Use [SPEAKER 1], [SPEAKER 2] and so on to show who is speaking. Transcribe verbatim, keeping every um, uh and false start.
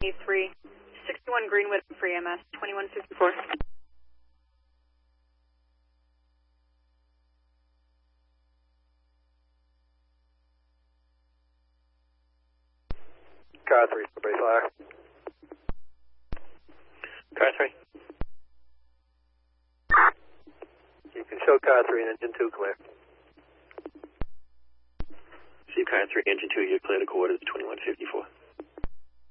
[SPEAKER 1] twenty-three sixty-one Greenwood, free M S, twenty-one fifty-four.
[SPEAKER 2] Car three, base fire.
[SPEAKER 3] Car three.
[SPEAKER 2] You can show car three and engine two clear.
[SPEAKER 3] See car three, engine two, you're clear to coordinates twenty-one fifty-four.